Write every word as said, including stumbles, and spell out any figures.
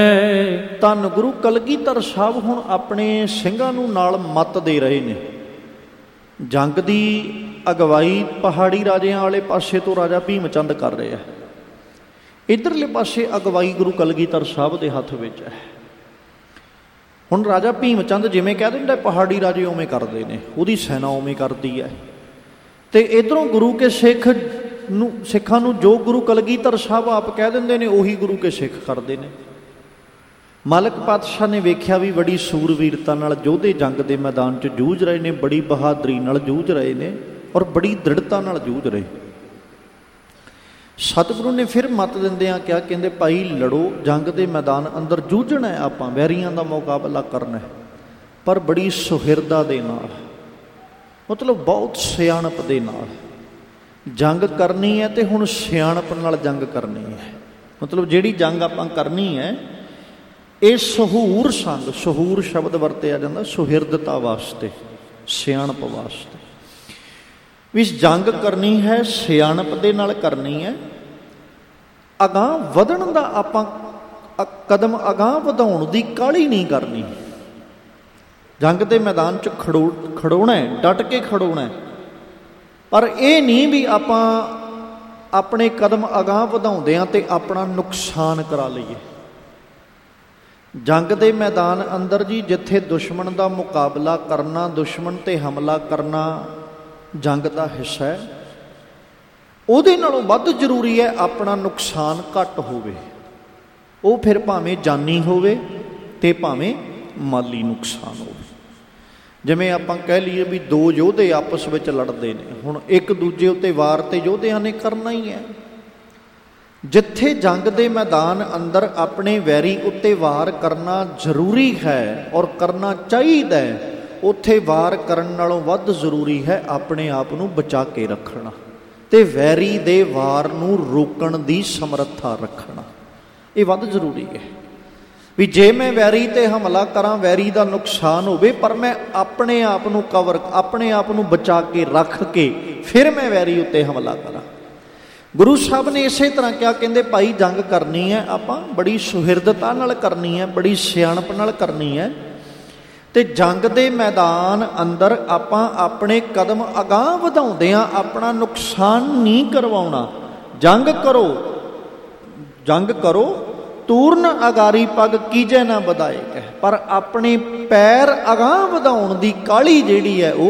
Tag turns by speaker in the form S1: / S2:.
S1: ਧੰਨ ਗੁਰੂ ਕਲਗੀਧਰ ਸਾਹਿਬ ਹੁਣ ਆਪਣੇ ਸਿੰਘਾਂ ਨੂੰ ਨਾਲ ਮੱਤ ਦੇ ਰਹੇ ਨੇ। ਜੰਗ ਦੀ ਅਗਵਾਈ ਪਹਾੜੀ ਰਾਜਿਆਂ ਵਾਲੇ ਪਾਸੇ ਤੋਂ ਰਾਜਾ ਭੀਮ ਚੰਦ ਕਰ ਰਿਹਾ, ਇੱਧਰਲੇ ਪਾਸੇ ਅਗਵਾਈ ਗੁਰੂ ਕਲਗੀਧਰ ਸਾਹਿਬ ਦੇ ਹੱਥ ਵਿੱਚ ਹੈ। ਹੁਣ ਰਾਜਾ ਭੀਮ ਚੰਦ ਜਿਵੇਂ ਕਹਿ ਦਿੰਦਾ ਪਹਾੜੀ ਰਾਜੇ ਉਵੇਂ ਕਰਦੇ ਨੇ, ਉਹਦੀ ਸੈਨਾ ਉਵੇਂ ਕਰਦੀ ਹੈ। ਅਤੇ ਇੱਧਰੋਂ ਗੁਰੂ ਕੇ ਸਿੱਖ ਨੂੰ ਸਿੱਖਾਂ ਨੂੰ ਜੋ ਗੁਰੂ ਕਲਗੀਧਰ ਸਾਹਿਬ ਆਪ ਕਹਿ ਦਿੰਦੇ ਨੇ ਉਹੀ ਗੁਰੂ ਕੇ ਸਿੱਖ ਕਰਦੇ ਨੇ। ਮਾਲਕ ਪਾਤਸ਼ਾਹ ਨੇ ਵੇਖਿਆ ਵੀ ਬੜੀ ਸੂਰਵੀਰਤਾ ਨਾਲ ਯੋਧੇ ਜੰਗ ਦੇ ਮੈਦਾਨ 'ਚ ਜੂਝ ਰਹੇ ਨੇ, ਬੜੀ ਬਹਾਦਰੀ ਨਾਲ ਜੂਝ ਰਹੇ ਨੇ ਔਰ ਬੜੀ ਦ੍ਰਿੜਤਾ ਨਾਲ ਜੂਝ ਰਹੇ। ਸਤਿਗੁਰੂ ਨੇ ਫਿਰ ਮੱਤ ਦਿੰਦਿਆਂ ਕਿਹਾ, ਕਹਿੰਦੇ ਭਾਈ ਲੜੋ, ਜੰਗ ਦੇ ਮੈਦਾਨ ਅੰਦਰ ਜੂਝਣਾ ਹੈ, ਆਪਾਂ ਵੈਰੀਆਂ ਦਾ ਮੁਕਾਬਲਾ ਕਰਨਾ ਹੈ, ਪਰ ਬੜੀ ਸੁਹਿਰਦਾ ਦੇ ਨਾਲ, ਮਤਲਬ ਬਹੁਤ ਸਿਆਣਪ ਦੇ ਨਾਲ ਜੰਗ ਕਰਨੀ ਹੈ। ਅਤੇ ਹੁਣ ਸਿਆਣਪ ਨਾਲ ਜੰਗ ਕਰਨੀ ਹੈ, ਮਤਲਬ ਜਿਹੜੀ ਜੰਗ ਆਪਾਂ ਕਰਨੀ ਹੈ ਇਹ ਸਹੂਰ ਸੰਗ, ਸਹੂਰ ਸ਼ਬਦ ਵਰਤਿਆ ਜਾਂਦਾ ਸੁਹਿਰਦਤਾ ਵਾਸਤੇ, ਸਿਆਣਪ ਵਾਸਤੇ। ਵੀ ਜੰਗ ਕਰਨੀ ਹੈ ਸਿਆਣਪ ਦੇ ਨਾਲ ਕਰਨੀ ਹੈ। ਅਗਾਂਹ ਵਧਣ ਦਾ ਆਪਾਂ ਕਦਮ ਅਗਾਂਹ ਵਧਾਉਣ ਦੀ ਕਾਹਲੀ ਨਹੀਂ ਕਰਨੀ। ਜੰਗ ਦੇ ਮੈਦਾਨ 'ਚ ਖੜੋ ਖੜੋਣਾ ਹੈ, ਡਟ ਕੇ ਖੜੋਣਾ ਹੈ, ਪਰ ਇਹ ਨਹੀਂ ਵੀ ਆਪਾਂ ਆਪਣੇ ਕਦਮ ਅਗਾਂਹ ਵਧਾਉਂਦੇ ਹਾਂ ਅਤੇ ਆਪਣਾ ਨੁਕਸਾਨ ਕਰਾ ਲਈਏ। ਜੰਗ ਦੇ ਮੈਦਾਨ ਅੰਦਰ ਜੀ ਜਿੱਥੇ ਦੁਸ਼ਮਣ ਦਾ ਮੁਕਾਬਲਾ ਕਰਨਾ, ਦੁਸ਼ਮਣ 'ਤੇ ਹਮਲਾ ਕਰਨਾ ਜੰਗ ਦਾ ਹਿੱਸਾ ਹੈ, ਉਹਦੇ ਨਾਲੋਂ ਵੱਧ ਜ਼ਰੂਰੀ ਹੈ ਆਪਣਾ ਨੁਕਸਾਨ ਘੱਟ ਹੋਵੇ। ਉਹ ਫਿਰ ਭਾਵੇਂ ਜਾਨੀ ਹੋਵੇ ਅਤੇ ਭਾਵੇਂ ਮਾਲੀ ਨੁਕਸਾਨ ਹੋਵੇ। ਜਿਵੇਂ ਆਪਾਂ ਕਹਿ ਲਈਏ ਵੀ ਦੋ ਯੋਧੇ ਆਪਸ ਵਿੱਚ ਲੜਦੇ ਨੇ, ਹੁਣ ਇੱਕ ਦੂਜੇ ਉੱਤੇ ਵਾਰ ਤਾਂ ਯੋਧਿਆਂ ਨੇ ਕਰਨਾ ਹੀ ਹੈ। ਜਿੱਥੇ ਜੰਗ ਦੇ ਮੈਦਾਨ ਅੰਦਰ ਆਪਣੇ ਵੈਰੀ ਉੱਤੇ ਵਾਰ ਕਰਨਾ ਜ਼ਰੂਰੀ ਹੈ ਔਰ ਕਰਨਾ ਚਾਹੀਦਾ ਹੈ, ਉੱਥੇ ਵਾਰ ਕਰਨ ਨਾਲੋਂ ਵੱਧ ਜ਼ਰੂਰੀ ਹੈ ਆਪਣੇ ਆਪ ਨੂੰ ਬਚਾ ਕੇ ਰੱਖਣਾ ਅਤੇ ਵੈਰੀ ਦੇ ਵਾਰ ਨੂੰ ਰੋਕਣ ਦੀ ਸਮਰੱਥਾ ਰੱਖਣਾ। ਇਹ ਵੱਧ ਜ਼ਰੂਰੀ ਹੈ ਵੀ ਜੇ ਮੈਂ ਵੈਰੀ 'ਤੇ ਹਮਲਾ ਕਰਾਂ, ਵੈਰੀ ਦਾ ਨੁਕਸਾਨ ਹੋਵੇ, ਪਰ ਮੈਂ ਆਪਣੇ ਆਪ ਨੂੰ ਕਵਰ, ਆਪਣੇ ਆਪ ਨੂੰ ਬਚਾ ਕੇ ਰੱਖ ਕੇ ਫਿਰ ਮੈਂ ਵੈਰੀ ਉੱਤੇ ਹਮਲਾ ਕਰਾਂ। ਗੁਰੂ ਸਾਹਿਬ ਨੇ ਇਸੇ ਤਰ੍ਹਾਂ ਕਿਹਾ, ਕਹਿੰਦੇ ਭਾਈ ਜੰਗ ਕਰਨੀ ਹੈ ਆਪਾਂ ਬੜੀ ਸੁਹਿਰਦਤਾ ਨਾਲ ਕਰਨੀ ਹੈ, ਬੜੀ ਸਿਆਣਪ ਨਾਲ ਕਰਨੀ ਹੈ। ਅਤੇ ਜੰਗ ਦੇ ਮੈਦਾਨ ਅੰਦਰ ਆਪਾਂ ਆਪਣੇ ਕਦਮ ਅਗਾਂਹ ਵਧਾਉਂਦੇ ਹਾਂ, ਆਪਣਾ ਨੁਕਸਾਨ ਨਹੀਂ ਕਰਵਾਉਣਾ। ਜੰਗ ਕਰੋ, ਜੰਗ ਕਰੋ, ਤੂਰਨ ਅਗਾਰੀ ਪੱਗ ਕੀਜੇ ਨਾ ਵਧਾਏ ਕਹਿ, ਪਰ ਆਪਣੇ ਪੈਰ ਅਗਾਂਹ ਵਧਾਉਣ ਦੀ ਕਾਹਲੀ ਜਿਹੜੀ ਹੈ ਉਹ